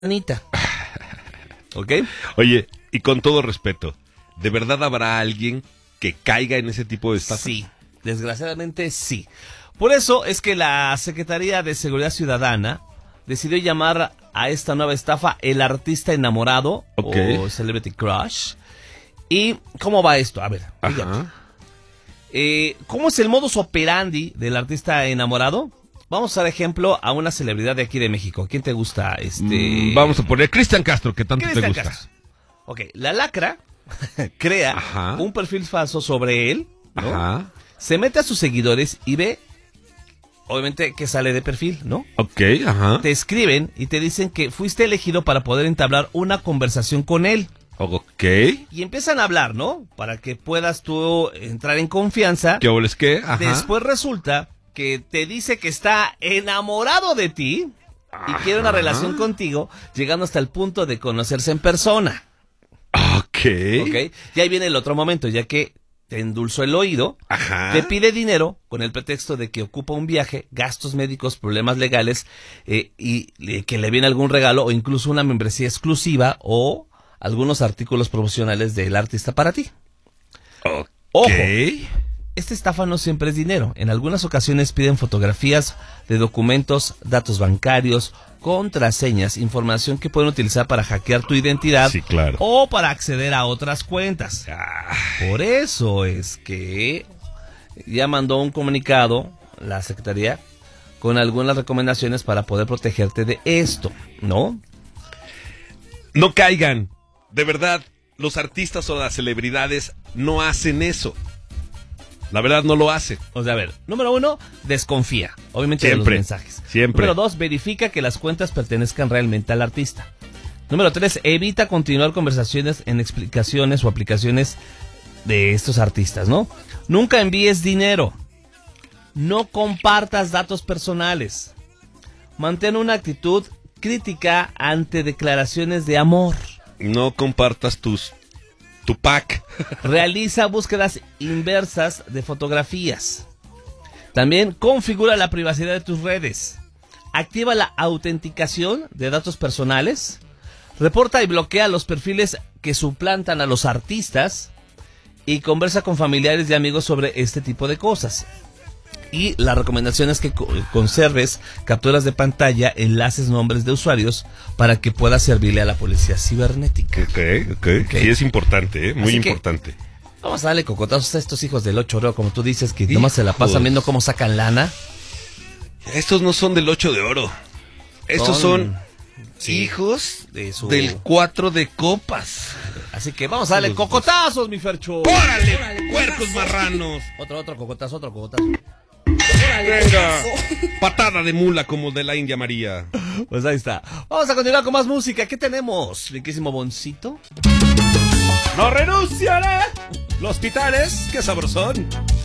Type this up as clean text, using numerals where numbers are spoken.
Anita. ¿Ok? Oye, y con todo respeto, ¿de verdad habrá alguien que caiga en ese tipo de estafa? Sí, desgraciadamente sí. Por eso es que la Secretaría de Seguridad Ciudadana decidió llamar a esta nueva estafa el artista enamorado, o Celebrity Crush. ¿Y cómo va esto? A ver, fíjate. ¿Cómo es el modus operandi del artista enamorado? Vamos a dar ejemplo a una celebridad de aquí de México. ¿Quién te gusta? Vamos a poner Cristian Castro, que tanto Cristian te gusta. Castro. Ok, la lacra crea un perfil falso sobre él, ¿no? Se mete a sus seguidores y ve, obviamente, que sale de perfil, ¿no? Te escriben y te dicen que fuiste elegido para poder entablar una conversación con él. Y empiezan a hablar, ¿no? Para que puedas tú entrar en confianza. ¿Qué oles qué? Después resulta que te dice que está enamorado de ti y quiere una relación contigo, llegando hasta el punto de conocerse en persona. Y ahí viene el otro momento, ya que te endulzó el oído, te pide dinero con el pretexto de que ocupa un viaje, gastos médicos, problemas legales, y que le viene algún regalo o incluso una membresía exclusiva o algunos artículos promocionales del artista para ti. Ojo, esta estafa no siempre es dinero. En algunas ocasiones piden fotografías de documentos, datos bancarios, contraseñas, información que pueden utilizar para hackear tu identidad o para acceder a otras cuentas. Por eso es que ya mandó un comunicado la Secretaría con algunas recomendaciones para poder protegerte de esto, ¿no? No caigan. De verdad, los artistas o las celebridades no hacen eso. La verdad no lo hace. O sea, a ver, número 1, desconfía, obviamente, de los mensajes. Número 2, verifica que las cuentas pertenezcan realmente al artista. Número 3, evita continuar conversaciones en explicaciones o aplicaciones de estos artistas, ¿no? Nunca envíes dinero. No compartas datos personales. Mantén una actitud crítica ante declaraciones de amor. No compartas tu pack. Realiza búsquedas inversas de fotografías. También configura la privacidad de tus redes. Activa la autenticación de datos personales. Reporta y bloquea los perfiles que suplantan a los artistas. Y conversa con familiares y amigos sobre este tipo de cosas. Y la recomendación es que conserves capturas de pantalla, enlaces, nombres de usuarios para que pueda servirle a la policía cibernética. Sí, es importante, muy importante. Vamos a darle cocotazos a estos hijos del 8 de oro, como tú dices, que nomás se la pasan viendo cómo sacan lana. Estos no son del 8 de oro. Estos son hijos del 4 de copas. Así que vamos a darle cocotazos, mi Fercho. ¡Órale, puercos marranos! Otro cocotazo. Venga, patada de mula como de la India María. Pues ahí está. Vamos a continuar con más música. ¿Qué tenemos, riquísimo Boncito? ¡No renunciaré! Los Titanes, qué sabrosón.